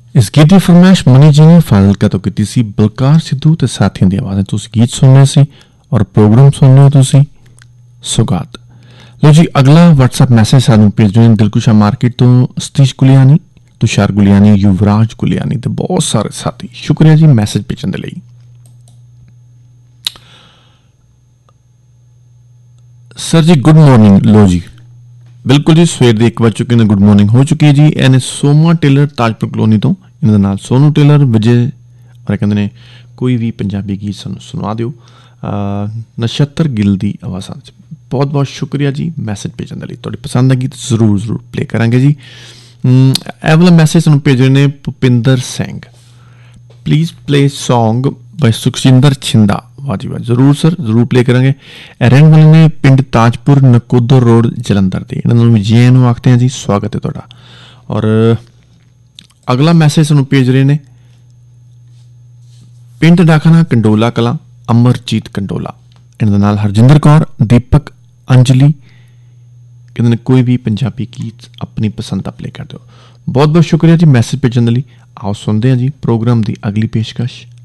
इस गीत की फरमाइश मनी जी ने फाजिलका तो की सी बलकार सिद्धू ते साथियों की आवाज़ें तुसी गीत सुनने सी और प्रोग्राम सुनने हो तुसी सुगात। लो जी अगला व्हाट्सएप मैसेज सानू भेज रहे हैं दिलकुशा मार्केट तो सतीश गुलियानी, तुषार गुलियानी, युवराज गुलियानी ते बहुत सारे साथी शुक्रिया जी मैसेज भेजने के लिए। सर जी गुड मॉर्निंग। लो जी बिल्कुल जी सवेर ਦੇ 1 ਵਜ ਚੁੱਕੇ ਨੇ ਗੁੱਡ ਮਾਰਨਿੰਗ ਹੋ ਚੁੱਕੀ ਹੈ ਜੀ। ਇਹਨੇ ਸੋਮਾ ਟੇਲਰ ਤਾਜਪੁਰ ਕਲੋਨੀ ਤੋਂ ਇਹਨਾਂ ਦੇ ਨਾਲ ਸੋਨੂ ਟੇਲਰ ਵਿਜੇ ਔਰ ਕਹਿੰਦੇ ਨੇ ਕੋਈ ਵੀ ਪੰਜਾਬੀ ਗੀਤ ਸਾਨੂੰ ਸੁਣਾ ਦਿਓ ਨਛੱਤਰ ਗਿੱਲ ਦੀ ਆਵਾਜ਼ਾਂ 'ਚ। ਬਹੁਤ ਬਹੁਤ ਸ਼ੁਕਰੀਆ ਜੀ ਮੈਸੇਜ ਭੇਜਣ ਦੇ ਲਈ। ਤੁਹਾਡੀ ਪਸੰਦ ਦਾ ਗੀਤ ਜ਼ਰੂਰ ਪਲੇ ਕਰਾਂਗੇ ਜੀ। ਇਹ ਵਾਲਾ ਮੈਸੇਜ ਸਾਨੂੰ ਭੇਜ ਰਹੇ ਨੇ Bhupinder Singh. Please play song ਬਾਈ ਸੁਖਜਿੰਦਰ ਛਿੰਦਾ। वाह जी वाह जरूर सर जरूर प्ले करेंगे। रहने वाले ने पिंड ताजपुर नकोदर रोड जलंधर के इन्होंने भी जी एन आखते हैं जी स्वागत है तुहाडा। और अगला मैसेज सानू भेज रहे ने पिंड डाखाना कंडोला कला अमरजीत कंडोला इन्होंने नाल हरजिंदर कौर दीपक अंजलि कहते कोई भी पंजाबी गीत अपनी पसंद का प्ले कर दो। बहुत बहुत शुक्रिया जी मैसेज भेजने के लिए। आओ सुनते हैं जी प्रोग्राम की अगली पेशकश।